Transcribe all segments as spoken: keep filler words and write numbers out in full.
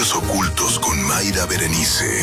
Secretos ocultos con Mayra Berenice.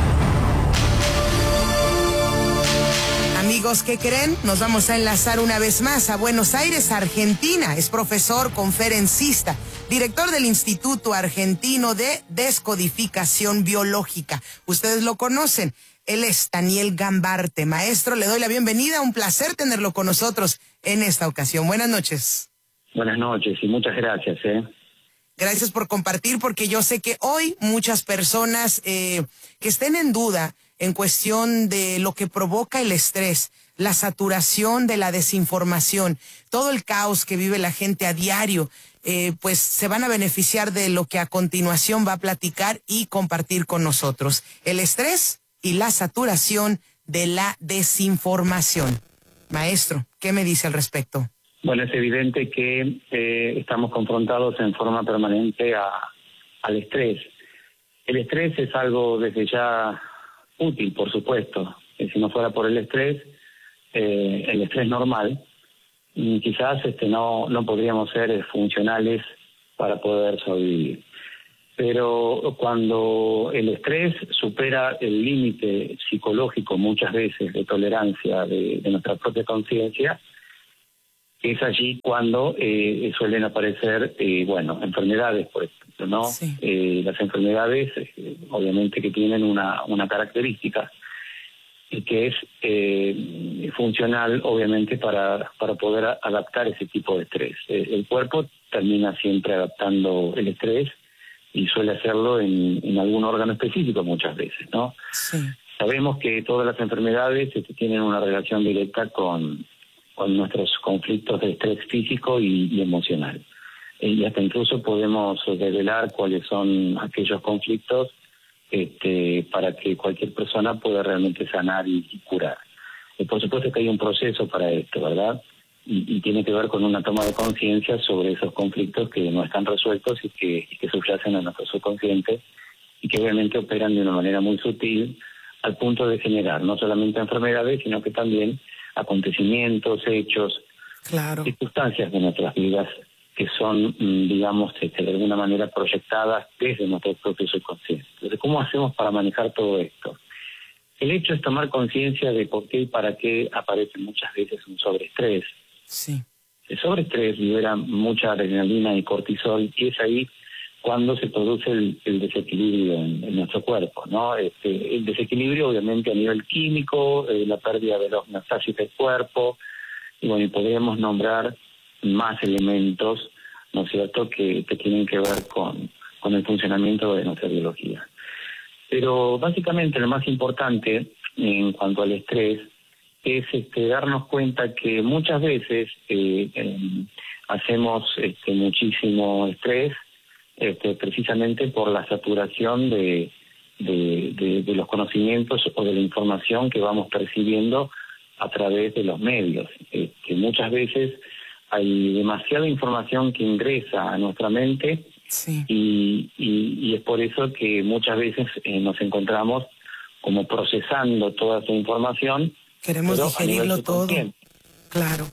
Amigos, ¿qué creen? Nos vamos a enlazar una vez más a Buenos Aires, Argentina. Es profesor, conferencista, director del Instituto Argentino de Descodificación Biológica. Ustedes lo conocen. Él es Daniel Gambarte. Maestro, le doy la bienvenida. Un placer tenerlo con nosotros en esta ocasión. Buenas noches. Buenas noches y muchas gracias. ¿eh? Gracias por compartir, porque yo sé que hoy muchas personas eh, que estén en duda en cuestión de lo que provoca el estrés, la saturación de la desinformación, todo el caos que vive la gente a diario, eh, pues se van a beneficiar de lo que a continuación va a platicar y compartir con nosotros. El estrés y la saturación de la desinformación. Maestro, ¿qué me dice al respecto? Bueno, es evidente que eh, estamos confrontados en forma permanente a, al estrés. El estrés es algo desde ya útil, por supuesto. Eh, si no fuera por el estrés, eh, el estrés normal, y quizás este, no, no podríamos ser funcionales para poder sobrevivir. Pero cuando el estrés supera el límite psicológico muchas veces de tolerancia de, de nuestra propia conciencia, es allí cuando eh, suelen aparecer, eh, bueno, enfermedades, por ejemplo, ¿no? Sí. Eh, las enfermedades, eh, obviamente, que tienen una, una característica y que es eh, funcional, obviamente, para, para poder a, adaptar ese tipo de estrés. Eh, el cuerpo termina siempre adaptando el estrés y suele hacerlo en, en algún órgano específico muchas veces, ¿no? Sí. Sabemos que todas las enfermedades este, tienen una relación directa con con nuestros conflictos de estrés físico y, y emocional. Y hasta incluso podemos revelar cuáles son aquellos conflictos este, para que cualquier persona pueda realmente sanar y, y curar. Y por supuesto que hay un proceso para esto, ¿verdad? Y, y tiene que ver con una toma de conciencia sobre esos conflictos que no están resueltos y que, y que subyacen a nuestro subconsciente y que obviamente operan de una manera muy sutil al punto de generar no solamente enfermedades, sino que también acontecimientos, hechos, claro, circunstancias de nuestras vidas que son, digamos, este, de alguna manera proyectadas desde nuestro propio subconsciente. Entonces, ¿cómo hacemos para manejar todo esto? El hecho es tomar conciencia de por qué y para qué aparece muchas veces un sobreestrés. Sí. El sobreestrés libera mucha adrenalina y cortisol y es ahí cuando se produce el, el desequilibrio en, en nuestro cuerpo, ¿no? Este, el desequilibrio, obviamente, a nivel químico, eh, la pérdida de los homeostasis del cuerpo, y bueno, y podríamos nombrar más elementos, ¿no es cierto?, que, que tienen que ver con, con el funcionamiento de nuestra biología. Pero básicamente lo más importante en cuanto al estrés es este, darnos cuenta que muchas veces eh, eh, hacemos este, muchísimo estrés, Este, precisamente por la saturación de, de, de, de los conocimientos o de la información que vamos percibiendo a través de los medios. Eh, que muchas veces hay demasiada información que ingresa a nuestra mente sí. y, y, y es por eso que muchas veces eh, nos encontramos como procesando toda esa información. Queremos digerirlo todo. Claro.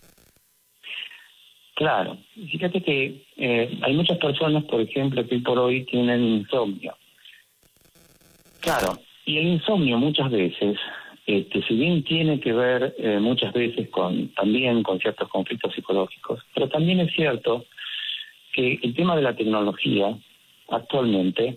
Claro, fíjate que eh, hay muchas personas, por ejemplo, que hoy por hoy tienen insomnio. Claro, y el insomnio muchas veces, este, si bien tiene que ver eh, muchas veces con también con ciertos conflictos psicológicos, pero también es cierto que el tema de la tecnología actualmente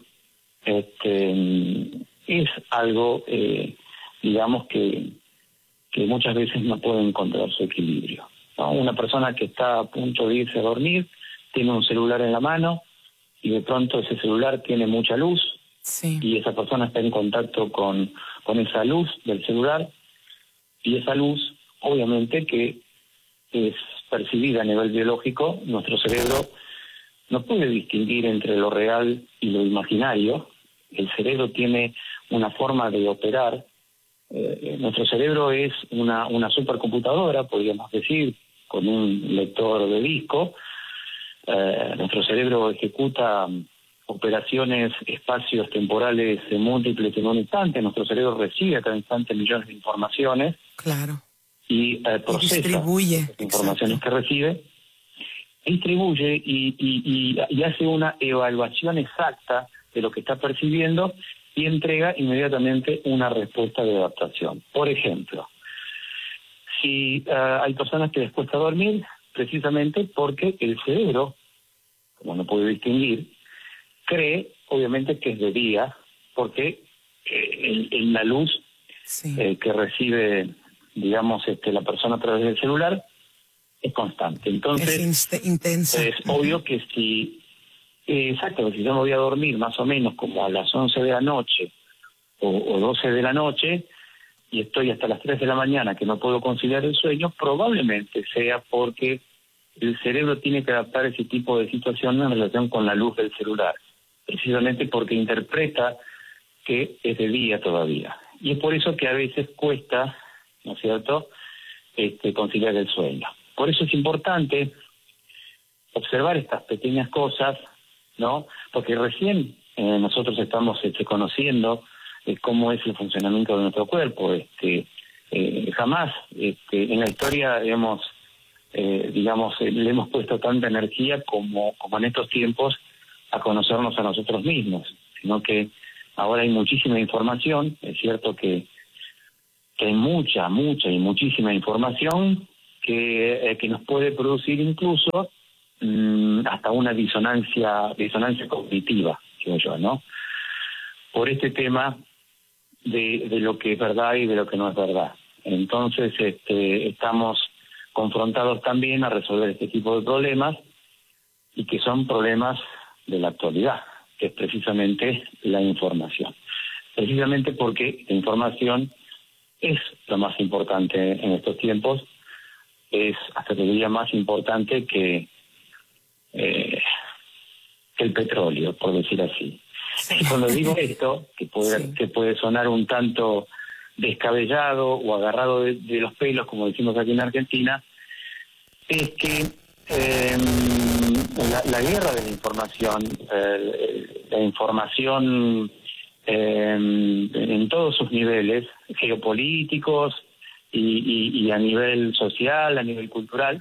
este, es algo, eh, digamos, que, que muchas veces no puede encontrar su equilibrio. ¿No? Una persona que está a punto de irse a dormir, tiene un celular en la mano y de pronto ese celular tiene mucha luz sí. y esa persona está en contacto con, con esa luz del celular y esa luz, obviamente, que es percibida a nivel biológico, nuestro cerebro no puede distinguir entre lo real y lo imaginario. El cerebro tiene una forma de operar. Eh, nuestro cerebro es una, una supercomputadora, podríamos decir, con un lector de disco. Eh, nuestro cerebro ejecuta operaciones, espacios temporales múltiples en un instante. Nuestro cerebro recibe a cada instante millones de informaciones. Claro. Y eh, procesa y distribuye las informaciones exacto. que recibe, distribuye y, y, y, y hace una evaluación exacta de lo que está percibiendo y entrega inmediatamente una respuesta de adaptación. Por ejemplo, si uh, hay personas que les cuesta dormir, precisamente porque el cerebro, como no puede distinguir, cree obviamente que es de día, porque eh, el, el, la luz sí. eh, que recibe, digamos, este, la persona a través del celular es constante. Entonces, es intensa. Es uh-huh. obvio que si, eh, exacto, si yo me voy a dormir más o menos como a las once de la noche o, o doce de la noche y estoy hasta las tres de la mañana que no puedo conciliar el sueño, probablemente sea porque el cerebro tiene que adaptar ese tipo de situación en relación con la luz del celular, precisamente porque interpreta que es de día todavía. Y es por eso que a veces cuesta, ¿no es cierto?, este, conciliar el sueño. Por eso es importante observar estas pequeñas cosas, ¿no? Porque recién eh, nosotros estamos este, conociendo eh, cómo es el funcionamiento de nuestro cuerpo. Este, eh, jamás este, en la historia hemos, eh, digamos, eh, le hemos puesto tanta energía como, como en estos tiempos a conocernos a nosotros mismos, sino que ahora hay muchísima información. Es cierto que, que hay mucha, mucha y muchísima información que, eh, que nos puede producir incluso mmm, hasta una disonancia disonancia cognitiva, digo yo, ¿no? Por este tema de, de lo que es verdad y de lo que no es verdad. Entonces, este, estamos confrontados también a resolver este tipo de problemas y que son problemas de la actualidad, que es precisamente la información. Precisamente porque la información es lo más importante en estos tiempos, es hasta te diría más importante que, eh, que el petróleo, por decir así. Y cuando digo esto, que puede, sí. que puede sonar un tanto descabellado o agarrado de, de los pelos, como decimos aquí en Argentina, es que eh, la, la guerra de la información, eh, la información eh, en todos sus niveles, geopolíticos y, y, y a nivel social, a nivel cultural,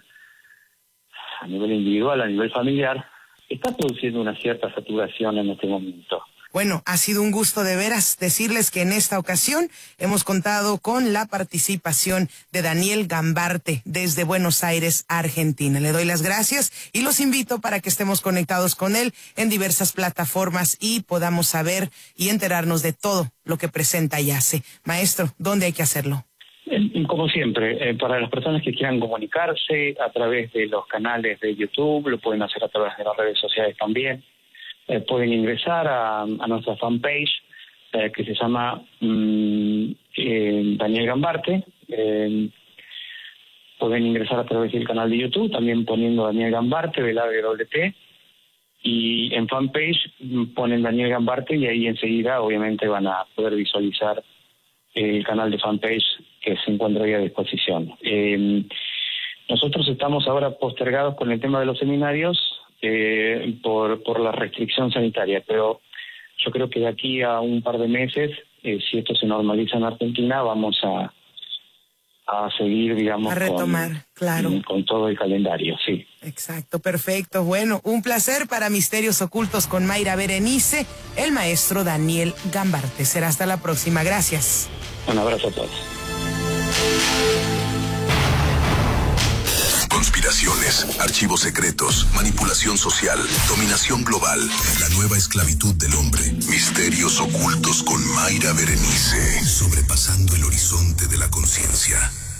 a nivel individual, a nivel familiar, está produciendo una cierta saturación en este momento. Bueno, ha sido un gusto de veras decirles que en esta ocasión hemos contado con la participación de Daniel Gambarte desde Buenos Aires, Argentina. Le doy las gracias y los invito para que estemos conectados con él en diversas plataformas y podamos saber y enterarnos de todo lo que presenta y hace. Maestro, ¿dónde hay que hacerlo? Como siempre, eh, para las personas que quieran comunicarse a través de los canales de YouTube, lo pueden hacer a través de las redes sociales también. Eh, pueden ingresar a, a nuestra fanpage eh, que se llama mm, eh, Daniel Gambarte. Eh, pueden ingresar a través del canal de YouTube, también poniendo Daniel Gambarte, del A W T, y en fanpage ponen Daniel Gambarte y ahí enseguida obviamente van a poder visualizar el canal de fanpage que se encuentra ahí a disposición. Eh, nosotros estamos ahora postergados con el tema de los seminarios eh, por, por la restricción sanitaria, pero yo creo que de aquí a un par de meses, eh, si esto se normaliza en Argentina, vamos a, a seguir, digamos, a retomar, con, claro. con todo el calendario, sí. Exacto, perfecto. Bueno, un placer para Misterios Ocultos con Mayra Berenice, el maestro Daniel Gambarte. Será hasta la próxima. Gracias. Un abrazo a todos. Conspiraciones, archivos secretos, manipulación social, dominación global, la nueva esclavitud del hombre. Misterios Ocultos con Mayra Berenice, sobrepasando el horizonte de la conciencia.